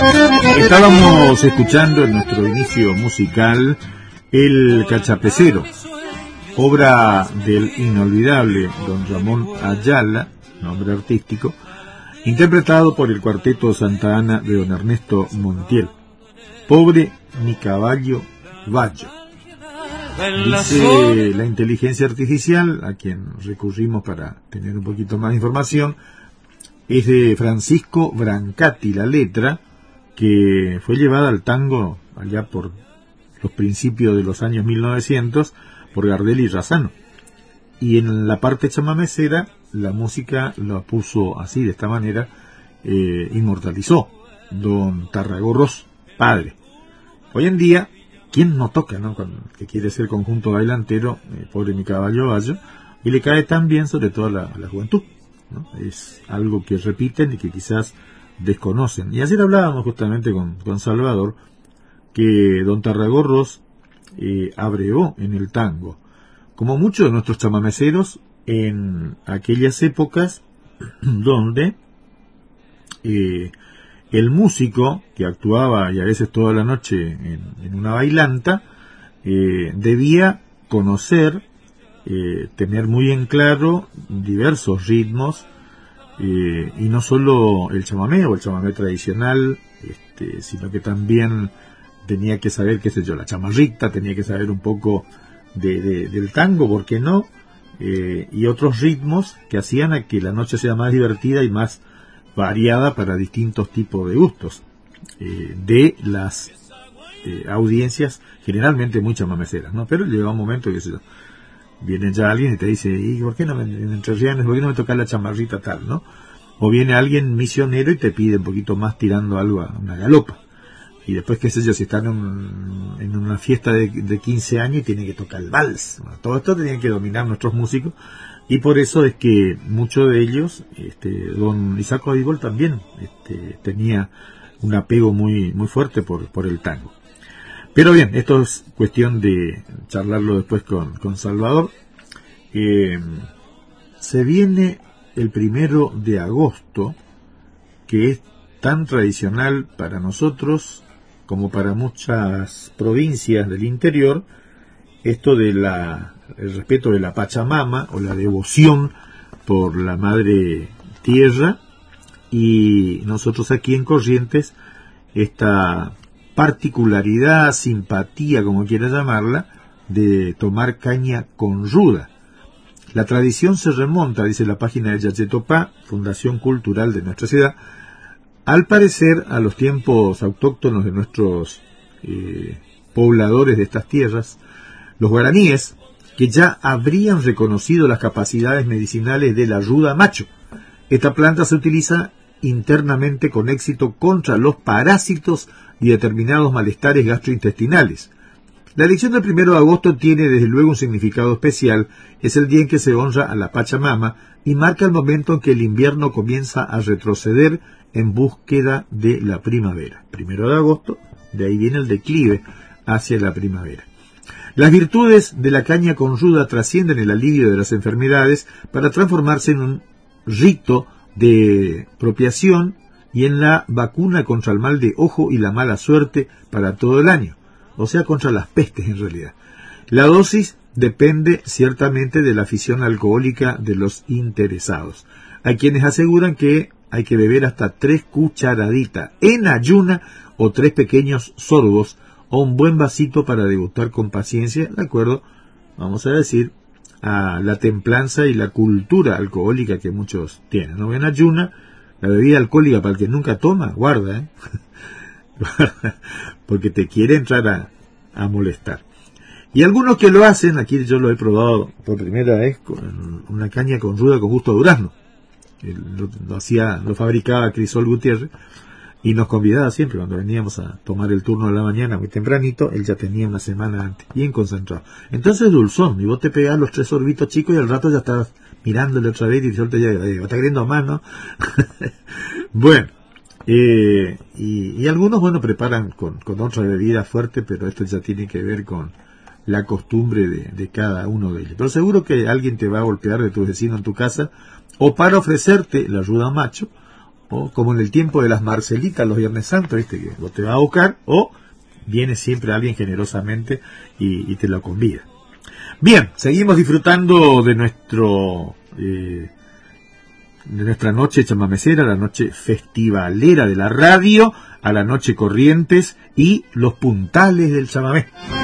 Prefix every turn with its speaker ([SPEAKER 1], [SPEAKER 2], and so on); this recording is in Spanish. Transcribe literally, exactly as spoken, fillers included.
[SPEAKER 1] Estábamos escuchando en nuestro inicio musical El Cachapecero, obra del inolvidable don Ramón Ayala, nombre artístico, interpretado por el Cuarteto Santa Ana de don Ernesto Montiel. Pobre mi caballo Bayo. Dice la inteligencia artificial, a quien recurrimos para tener un poquito más de información, es de Francisco Brancati la letra, que fue llevada al tango allá por los principios de los años mil novecientos por Gardel y Razzano. Y en la parte chamamecera, la música la puso así, de esta manera, eh, inmortalizó don Tarragorros padre. Hoy en día, ¿quién no toca, no? Cuando, que quiere ser conjunto bailantero, eh, pobre mi caballo Bayo, y le cae tan bien sobre todo a la, a la juventud, ¿no? Es algo que repiten y que quizás desconocen. Y ayer hablábamos justamente con, con Salvador, que don Tarragorros eh, abrevó en el tango, como muchos de nuestros chamameceros en aquellas épocas donde eh, el músico que actuaba y a veces toda la noche en, en una bailanta eh, debía conocer, eh, tener muy en claro diversos ritmos, eh, y no solo el chamamé o el chamamé tradicional, este, sino que también tenía que saber, qué sé yo, la chamarrita, tenía que saber un poco de, de, del tango, ¿por qué no? Eh, y otros ritmos que hacían a que la noche sea más divertida y más variada para distintos tipos de gustos, eh, de las eh, audiencias generalmente muy chamameceras, ¿no? Pero llega un momento que, qué sé yo, viene ya alguien y te dice, ¿y por qué no me, en Entrerrianes, por qué no me toca la chamarrita tal, no? O viene alguien misionero y te pide un poquito más tirando algo a una galopa. Y después, qué sé yo, si están en, un, en una fiesta de, de quince años y tienen que tocar el vals. Bueno, todo esto tenían que dominar nuestros músicos, y por eso es que muchos de ellos, este, don Isaac Odibol también este, tenía un apego muy muy fuerte por, por el tango. Pero bien, esto es cuestión de charlarlo después con, con Salvador. Eh, se viene el primero de agosto, que es tan tradicional para nosotros como para muchas provincias del interior, esto de la el respeto de la Pachamama o la devoción por la Madre Tierra, y nosotros aquí en Corrientes esta particularidad, simpatía, como quiera llamarla, de tomar caña con ruda. La tradición se remonta, dice la página de Yachetopá, Fundación Cultural de nuestra ciudad, al parecer a los tiempos autóctonos de nuestros eh, pobladores de estas tierras, los guaraníes, que ya habrían reconocido las capacidades medicinales de la ruda macho. Esta planta se utiliza internamente con éxito contra los parásitos y determinados malestares gastrointestinales. La elección del primero de agosto tiene desde luego un significado especial. Es el día en que se honra a la Pachamama y marca el momento en que el invierno comienza a retroceder en búsqueda de la primavera. Primero de agosto, de ahí viene el declive hacia la primavera. Las virtudes de la caña con ruda trascienden el alivio de las enfermedades para transformarse en un rito de propiación y en la vacuna contra el mal de ojo y la mala suerte para todo el año, o sea, contra las pestes en realidad. La dosis depende ciertamente de la afición alcohólica de los interesados. Hay quienes aseguran que hay que beber hasta tres cucharaditas en ayuna o tres pequeños sorbos o un buen vasito para degustar con paciencia, de acuerdo, vamos a decir, a la templanza y la cultura alcohólica que muchos tienen, ¿no? En ayuna, la bebida alcohólica, para el que nunca toma, guarda, ¿eh? Porque te quiere entrar a, a molestar. Y algunos que lo hacen, aquí yo lo he probado por primera vez, con una caña con ruda con gusto a durazno. Lo, lo hacía, lo fabricaba Crisol Gutiérrez, y nos convidaba siempre cuando veníamos a tomar el turno de la mañana muy tempranito. Él ya tenía una semana antes, bien concentrado. Entonces dulzón, y vos te pegás los tres sorbitos chicos y al rato ya estabas mirándole otra vez y te ya, eh, está queriendo más, ¿no? Bueno, eh, y, y algunos, bueno, preparan con, con otra bebida fuerte, pero esto ya tiene que ver con la costumbre de, de cada uno de ellos. Pero seguro que alguien te va a golpear de tu vecino en tu casa, o para ofrecerte la ruda macho, o como en el tiempo de las Marcelitas los Viernes Santos, ¿viste? Que vos te vas a buscar, o viene siempre alguien generosamente y, y te lo convida. Bien, seguimos disfrutando de nuestro eh, de nuestra noche chamamecera, la noche festivalera de la radio, a la noche Corrientes y los puntales del chamamé.